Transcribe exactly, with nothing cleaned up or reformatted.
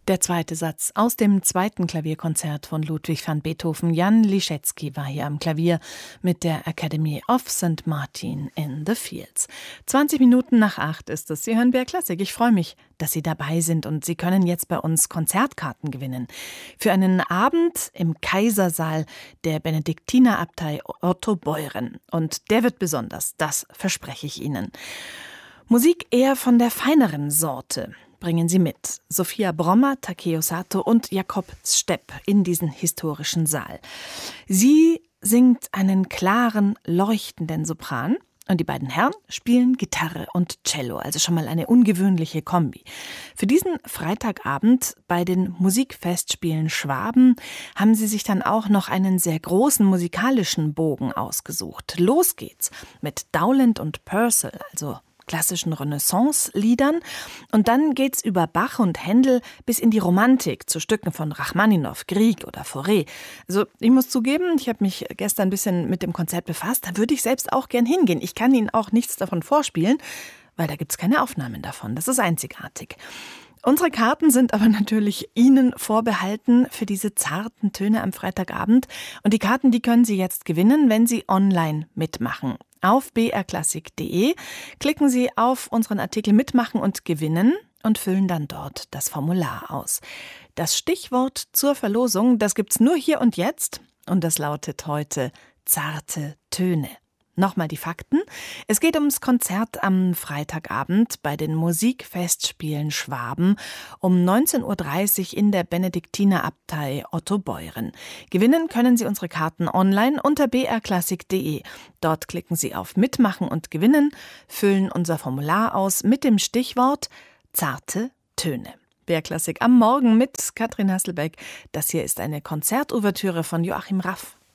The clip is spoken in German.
Der zweite Satz aus dem zweiten Klavierkonzert von Ludwig van Beethoven. Jan Liszewski war hier am Klavier mit der Academy of Saint Martin in the Fields. zwanzig Minuten nach acht ist es. Sie hören B R Klassik. Ich freue mich, dass Sie dabei sind und Sie können jetzt bei uns Konzertkarten gewinnen. Für einen Abend im Kaisersaal der Benediktinerabtei Ottobeuren. Und der wird besonders, das verspreche ich Ihnen. Musik eher von der feineren Sorte bringen Sie mit. Sophia Brommer, Takeo Sato und Jakob Stepp in diesen historischen Saal. Sie singt einen klaren, leuchtenden Sopran und die beiden Herren spielen Gitarre und Cello, also schon mal eine ungewöhnliche Kombi. Für diesen Freitagabend bei den Musikfestspielen Schwaben haben sie sich dann auch noch einen sehr großen musikalischen Bogen ausgesucht. Los geht's mit Dowland und Purcell, also klassischen Renaissance-Liedern. Und dann geht's über Bach und Händel bis in die Romantik zu Stücken von Rachmaninow, Grieg oder Fauré. Also ich muss zugeben, ich habe mich gestern ein bisschen mit dem Konzert befasst. Da würde ich selbst auch gern hingehen. Ich kann Ihnen auch nichts davon vorspielen, weil da gibt's keine Aufnahmen davon. Das ist einzigartig. Unsere Karten sind aber natürlich Ihnen vorbehalten für diese zarten Töne am Freitagabend. Und die Karten, die können Sie jetzt gewinnen, wenn Sie online mitmachen. Auf b r klassik punkt d e klicken Sie auf unseren Artikel Mitmachen und Gewinnen und füllen dann dort das Formular aus. Das Stichwort zur Verlosung, das gibt's nur hier und jetzt und das lautet heute zarte Töne. Nochmal die Fakten. Es geht ums Konzert am Freitagabend bei den Musikfestspielen Schwaben um neunzehn Uhr dreißig in der Benediktinerabtei Ottobeuren. Gewinnen können Sie unsere Karten online unter b r klassik punkt d e. Dort klicken Sie auf Mitmachen und Gewinnen, füllen unser Formular aus mit dem Stichwort zarte Töne. B R Klassik am Morgen mit Katrin Hasselbeck. Das hier ist eine Konzertouvertüre von Joachim Raff.